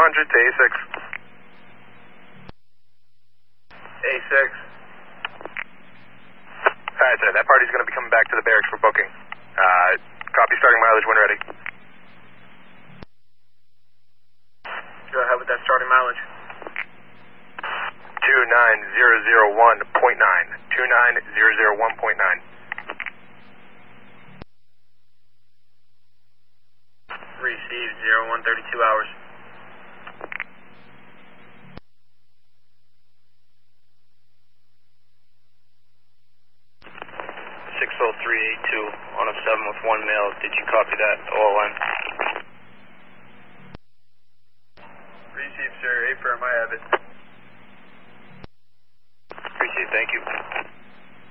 to A6. A6. Alright, sir, that party's going to be coming back to the barracks for booking. Copy starting mileage when ready. Go ahead with that starting mileage. 29001.9. 29001.9. Received 0132 hours. On a 7 with 1 male. Did you copy that? OLN. Received, sir. A firm, I have it. Received, thank you.